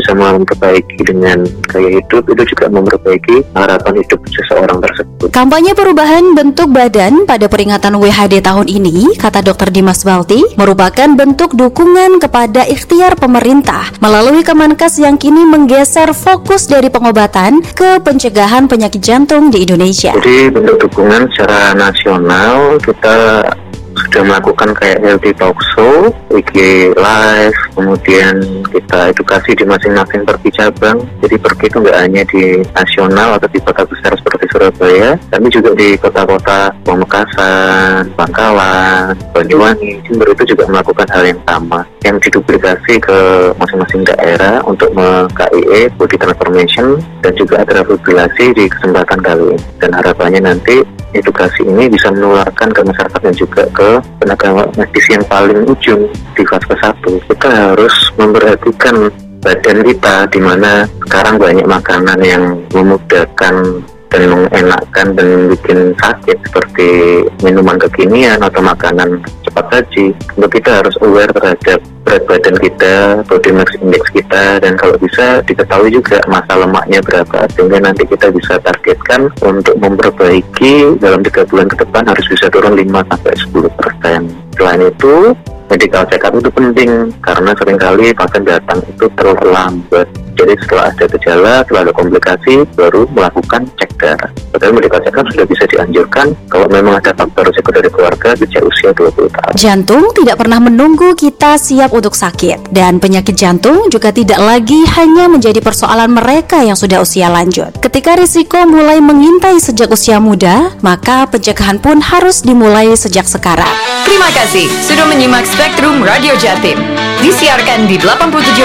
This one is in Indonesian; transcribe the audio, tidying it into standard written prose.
bisa memperbaiki dengan gaya hidup, itu juga memperbaiki harapan hidup seseorang tersebut. Kampanye perubahan bentuk badan pada peringatan WHD tahun ini, kata Dr. Dimas Balti, merupakan bentuk dukungan kepada ikhtiar pemerintah melalui Kemenkes yang kini menggeser fokus dari pengobatan ke pencegahan penyakit jantung di Indonesia. Jadi bentuk dukungan secara nasional kita sudah melakukan kayak healthy talk show, IG live, kemudian kita edukasi di masing-masing pergi cabang. Jadi pergi itu nggak hanya di nasional atau di kota besar seperti Surabaya, tapi juga di kota-kota Pamekasan, Bangkalan, Banyuwangi, Jember itu juga melakukan hal yang sama, yang diduplikasi ke masing-masing daerah untuk KIE, body transformation, dan juga ada fibrillasi di kesempatan kali ini. Dan harapannya nanti edukasi ini bisa menularkan ke masyarakat dan juga ke tenaga medis yang paling ujung di fase 1. Kita harus memperhatikan badan kita, di mana sekarang banyak makanan yang memudahkan dan mengenakkan dan bikin sakit seperti minuman kekinian atau makanan cepat saji. Untuk kita harus aware terhadap berat badan kita, body mass index kita, dan kalau bisa diketahui juga masa lemaknya berapa, sehingga nanti kita bisa targetkan untuk memperbaiki dalam 3 bulan ke depan harus bisa turun 5-10%. Selain itu, medical check up itu penting karena seringkali pasien datang itu terlambat. Jadi setelah ada gejala, setelah ada komplikasi, baru melakukan cek darah. Padahal medical check up sudah bisa dianjurkan kalau memang ada faktor risiko dari keluarga sejak usia 20 tahun. Jantung tidak pernah menunggu kita siap untuk sakit. Dan penyakit jantung juga tidak lagi hanya menjadi persoalan mereka yang sudah usia lanjut. Ketika risiko mulai mengintai sejak usia muda, maka pencegahan pun harus dimulai sejak sekarang. Terima kasih sudah menyimak Spektrum Radio Jatim. Disiarkan di 87